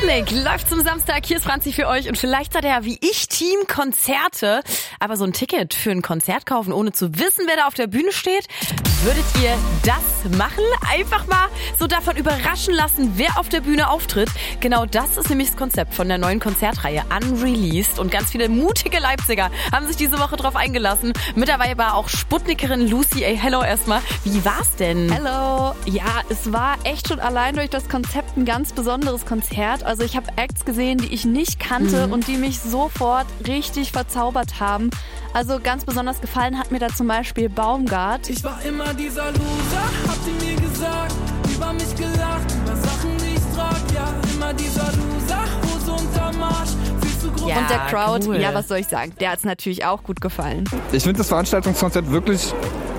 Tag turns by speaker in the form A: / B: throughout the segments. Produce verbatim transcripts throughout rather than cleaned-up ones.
A: Sputnik läuft zum Samstag. Hier ist Franzi für euch. Und vielleicht seid ihr ja wie ich Team Konzerte. Aber so ein Ticket für ein Konzert kaufen, ohne zu wissen, wer da auf der Bühne steht. Würdet ihr das machen? Einfach mal so davon überraschen lassen, wer auf der Bühne auftritt. Genau das ist nämlich das Konzept von der neuen Konzertreihe Unreleased. Und ganz viele mutige Leipziger haben sich diese Woche drauf eingelassen. Mit dabei war auch Sputnikerin Lucy. Ey, hello erstmal. Wie war's denn?
B: Hello. Ja, es war echt schon allein durch das Konzept ein ganz besonderes Konzert. Also ich habe Acts gesehen, die ich nicht kannte mhm. und die mich sofort richtig verzaubert haben. Also ganz besonders gefallen hat mir da zum Beispiel Baumgart.
C: Ich war immer dieser Loser, habt ihr mir gesagt, über mich gelacht, über Sachen, die ich trag. Ja, immer dieser Loser, Hose unterm Arsch, viel zu groß.
B: Ja, und der Crowd,
A: cool.
B: ja, was soll ich sagen, der hat's natürlich auch gut gefallen.
D: Ich finde das Veranstaltungskonzept wirklich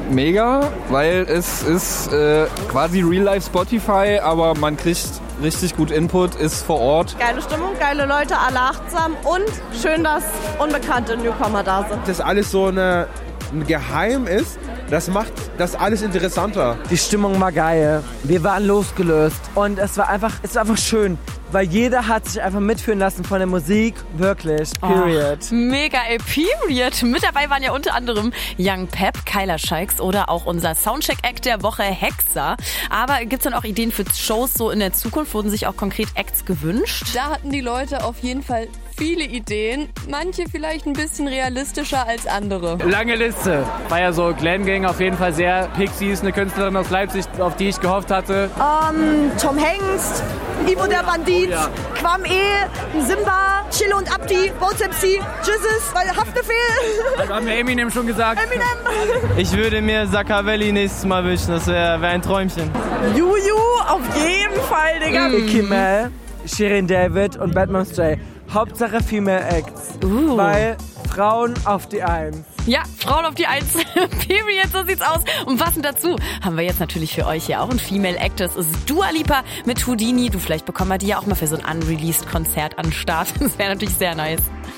D: mega, weil es ist äh, quasi Real-Life Spotify, aber man kriegt richtig gut Input, ist vor Ort.
E: Geile Stimmung, geile Leute, alle achtsam und schön, dass unbekannte Newcomer da sind.
F: Dass alles so eine, ein Geheim ist, das macht das alles interessanter.
G: Die Stimmung war geil. Wir waren losgelöst und es war einfach, es war einfach schön. Weil jeder hat sich einfach mitführen lassen von der Musik, wirklich, period.
A: Oh, mega, ey, period. Mit dabei waren ja unter anderem Young Pep, Kyla Scheiks oder auch unser Soundcheck-Act der Woche, Hexer. Aber gibt's dann auch Ideen für Shows so in der Zukunft? Wurden sich auch konkret Acts gewünscht?
B: Da hatten die Leute auf jeden Fall viele Ideen. Manche vielleicht ein bisschen realistischer als andere.
H: Lange Liste. War ja so Glam Gang auf jeden Fall sehr. Pixies, eine Künstlerin aus Leipzig, auf die ich gehofft hatte.
E: Um, Tom Hengst, Ivo der Bandit, oh, ja. Quam E, Simba, Chille und Abdi, Bones M C, Jesus, Haftbefehl.
H: Also haben wir Eminem schon gesagt.
E: Eminem.
I: Ich würde mir Zaccavelli nächstes Mal wünschen, das wäre wär ein Träumchen.
E: Juju, auf jeden Fall, Digga.
G: Mm. Kimmel, Shirin David und Batman Stray. Hauptsache Female Acts.
A: Uh.
G: Weil Frauen auf die Eins.
A: Ja, Frauen auf die Eins. Period, so sieht's aus. Und passend dazu haben wir jetzt natürlich für euch hier auch ein Female Act. Das ist Dua Lipa mit Houdini. Du, vielleicht bekommen wir die ja auch mal für so ein Unreleased Konzert an den Start. Das wäre natürlich sehr nice.